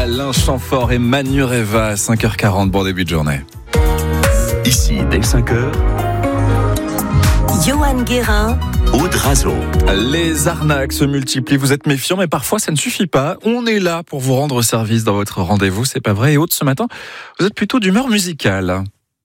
Alain Chamfort et Manu Reva à 5h40. Bon début de journée. Ici, dès 5h, Johan Guérin, Aude Razo. Les arnaques se multiplient. Vous êtes méfiants, mais parfois ça ne suffit pas. On est là pour vous rendre service dans votre rendez-vous. C'est pas vrai. Et Aude, ce matin, vous êtes plutôt d'humeur musicale.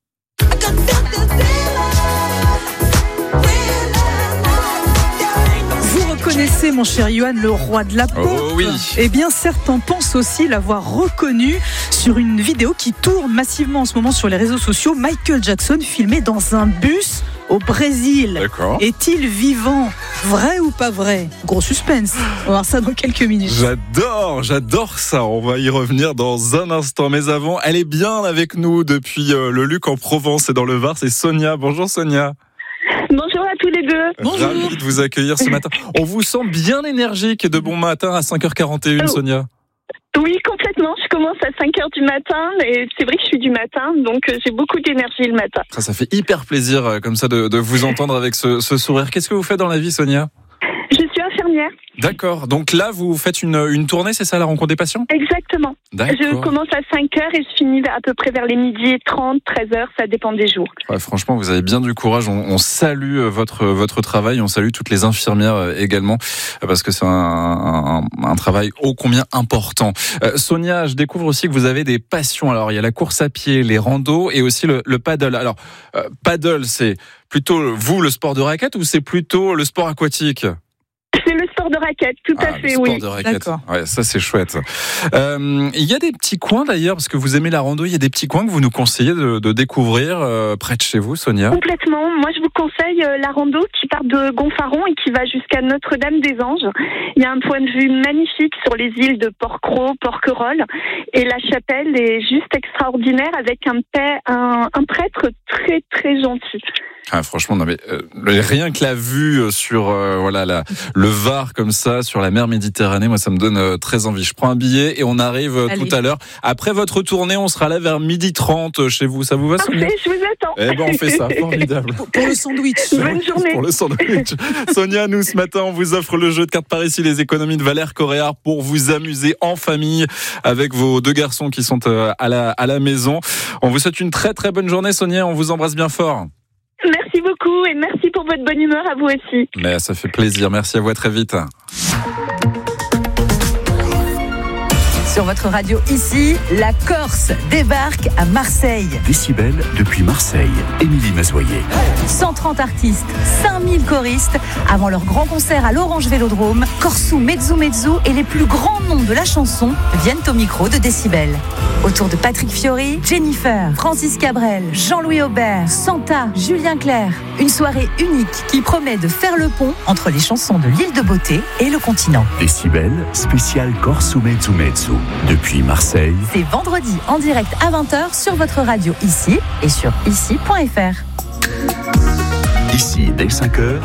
Vous connaissez, mon cher Johan, le roi de la pop. Oh oui. Eh bien, certains pensent aussi l'avoir reconnu sur une vidéo qui tourne massivement en ce moment sur les réseaux sociaux. Michael Jackson filmé dans un bus au Brésil. D'accord. Est-il vivant? Vrai ou pas vrai? Gros suspense. On va voir ça dans quelques minutes. J'adore ça. On va y revenir dans un instant. Mais avant, elle est bien avec nous depuis le Luc en Provence et dans le Var. C'est Sonia. Bonjour Sonia. Bonjour à tous les deux. Bonjour. Ravi de vous accueillir ce matin. On vous sent bien énergique et de bon matin à 5h41, Sonia. Oui, complètement. Je commence à 5h du matin et c'est vrai que je suis du matin, donc j'ai beaucoup d'énergie le matin. Ça fait hyper plaisir comme ça de vous entendre avec ce sourire. Qu'est-ce que vous faites dans la vie, Sonia? Je suis infirmière. D'accord. Donc là, vous faites une tournée, c'est ça, la rencontre des patients? Exactement. D'accord. Je commence à 5h et je finis à peu près vers les 12h30, 13h, ça dépend des jours. Ouais, franchement, vous avez bien du courage. On salue votre travail, on salue toutes les infirmières également, parce que c'est un travail ô combien important. Sonia, je découvre aussi que vous avez des passions. Alors, il y a la course à pied, les randos et aussi le paddle. Alors, paddle, c'est plutôt vous le sport de raquette ou c'est plutôt le sport aquatique? C'est le sport de raquette, tout à fait, le oui. sport de raquette. D'accord. Ouais, ça c'est chouette. Il y a des petits coins d'ailleurs, parce que vous aimez la rando, il y a des petits coins que vous nous conseillez de découvrir près de chez vous, Sonia? Complètement. Moi, je vous conseille la rando qui part de Gonfaron et qui va jusqu'à Notre-Dame-des-Anges. Il y a un point de vue magnifique sur les îles de Porquerolles, Porquerolles. Et la chapelle est juste extraordinaire avec un prêtre très, très gentil. Ah, franchement, non mais rien que la vue sur le Var comme ça, sur la mer Méditerranée, moi ça me donne très envie. Je prends un billet et on arrive tout à l'heure. Après votre tournée, on sera là vers 12h30 chez vous. Ça vous va, Sonia? Parfait, je vous attends. Eh ben on fait ça, formidable. Pour le sandwich. Bonne journée. Pour le sandwich. Sonia, nous ce matin, on vous offre le jeu de cartes par ici, les économies de Valère Coréard pour vous amuser en famille avec vos deux garçons qui sont à la maison. On vous souhaite une très très bonne journée, Sonia. On vous embrasse bien fort. Merci beaucoup et merci pour votre bonne humeur à vous aussi. Mais ça fait plaisir. Merci à vous, à très vite. sur votre radio ici, la Corse débarque à Marseille. Décibel depuis Marseille. Émilie Mazoyer. 130 artistes, 5000 choristes. Avant leur grand concert à l'Orange Vélodrome, Corsou, Mezzu et les plus grands noms de la chanson viennent au micro de Décibel. Autour de Patrick Fiori, Jennifer, Francis Cabrel, Jean-Louis Aubert, Santa, Julien Clerc. Une soirée unique qui promet de faire le pont entre les chansons de l'île de Beauté et le continent. Décibel, spécial Corsou Mezzu. Depuis Marseille. C'est vendredi en direct à 20h sur votre radio ici et sur ici.fr. Ici, dès 5h.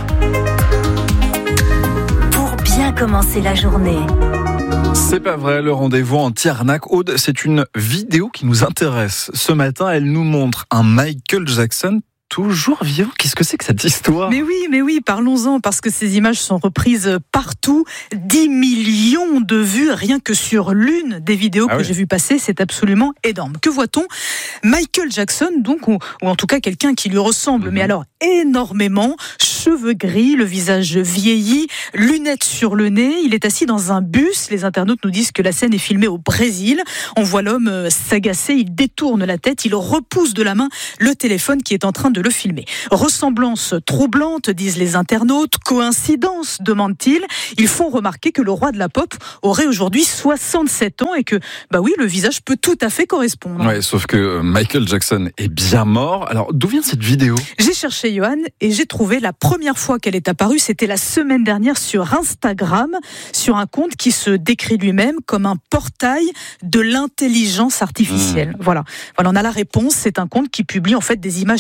Pour bien commencer la journée. C'est pas vrai, le rendez-vous anti-arnaque. Aude, c'est une vidéo qui nous intéresse. Ce matin, elle nous montre un Michael Jackson toujours vivant. Qu'est-ce que c'est que cette histoire ? Mais oui, parlons-en, parce que ces images sont reprises partout. 10 millions de vues, rien que sur l'une des vidéos que j'ai vu passer, c'est absolument énorme. Que voit-on ? Michael Jackson, donc, ou en tout cas quelqu'un qui lui ressemble, mais alors énormément, cheveux gris, le visage vieilli, lunettes sur le nez, il est assis dans un bus. Les internautes nous disent que la scène est filmée au Brésil. On voit l'homme s'agacer, il détourne la tête, il repousse de la main le téléphone qui est en train de le filmer. Ressemblance troublante, disent les internautes. Coïncidence, demandent-ils. Ils font remarquer que le roi de la pop aurait aujourd'hui 67 ans et que, le visage peut tout à fait correspondre. Ouais, sauf que Michael Jackson est bien mort. Alors, d'où vient cette vidéo ? J'ai cherché, Johan, et j'ai trouvé la première fois qu'elle est apparue, c'était la semaine dernière sur Instagram, sur un compte qui se décrit lui-même comme un portail de l'intelligence artificielle. Voilà, on a la réponse. C'est un compte qui publie en fait des images truquées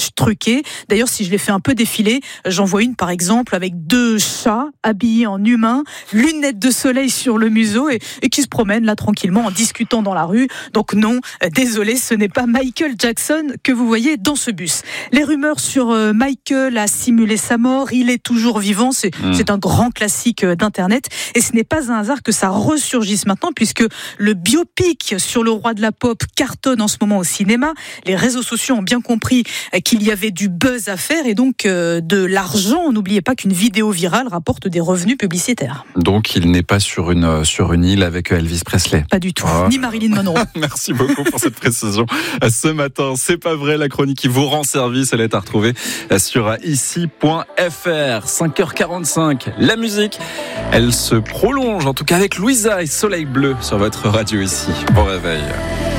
remarqué. D'ailleurs, si je les fais un peu défiler, j'en vois une par exemple avec 2 chats habillés en humains, lunettes de soleil sur le museau et qui se promènent là tranquillement en discutant dans la rue. Donc non, désolé, ce n'est pas Michael Jackson que vous voyez dans ce bus. Les rumeurs sur Michael a simulé sa mort, il est toujours vivant, c'est un grand classique d'Internet et ce n'est pas un hasard que ça ressurgisse maintenant puisque le biopic sur le roi de la pop cartonne en ce moment au cinéma. Les réseaux sociaux ont bien compris qu'il y avait du buzz à faire et donc de l'argent. N'oubliez pas qu'une vidéo virale rapporte des revenus publicitaires. Donc il n'est pas sur une île avec Elvis Presley. Pas du tout, ni Marilyn Monroe. Merci beaucoup pour cette précision. Ce matin, c'est pas vrai, la chronique qui vous rend service, elle est à retrouver sur ici.fr. 5h45, la musique, elle se prolonge, en tout cas avec Louisa et Soleil Bleu sur votre radio ici. Bon réveil.